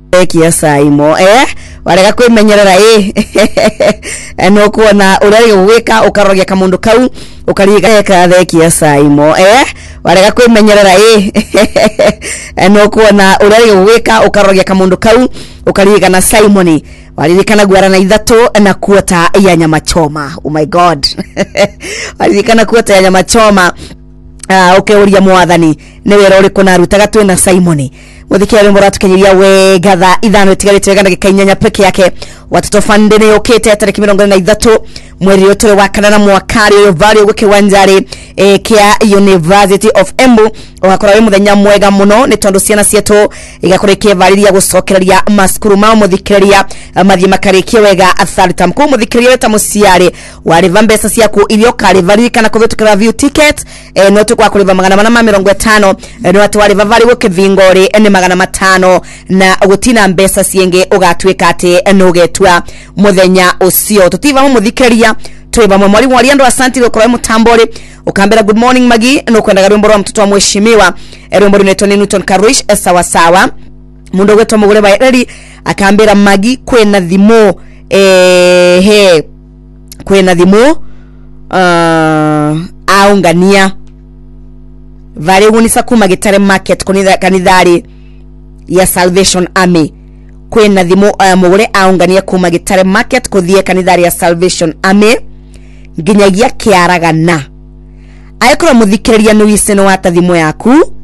Kia saimo warega kwimenyerera no kuona urari gwika ukarogia kamundu kau ukariga kia saimo warega kwimenyerera no kuona urari gwika ukarogia kamundu kau ukariga na Simoni walirikana gwara na ithatu na kuota ya nyama choma. Oh my god. Walirikana kuota ya nyama choma. Uria mwathani ni wera uri kuna rutaga twe na Simoni muthikira rimbo ratukenyeria we gatha ithano tigarite ganda gikainyanya peke yake watoto fande ne okete tariki 23 mweri otore wa kanana mwakari yo vali ugo kiwanjari kia University of Embu wakora we muthenya mwega muno ni tondu ciana cietu igakorekie variria gucokereria maskuru ma muthikiriria mathie makarikie wega athalita mku muthikiriria weta musiare wariva mbesa ciaku irio kari varirikana kuvitukira view ticket no tukwa kuriva 450 no ati wariva vari wo kivingori ni 500 na gutina mbesa cienge ugatwika ati nugetwa muthenya ucio tutiva mu muthikiriria tuiva mwari mwari ando asanti gukora mutambore ukambera good morning Magi no kwenda rwimbo rwa mtoto wa mheshimiwa rwimbo runeto ni Newton Karuish sawa sawa mundo gweto mugure ba ready akambera Magi kwena thimo kwena thimo aungania vale unisa kuma gitare market kanithari ya Salvation Army kwena thimo mugure aungania kuma gitare market kuthie kanithari ya Salvation Army nginyagia kiaragana ayikora muthikiriria no wiseno wata thimo yaku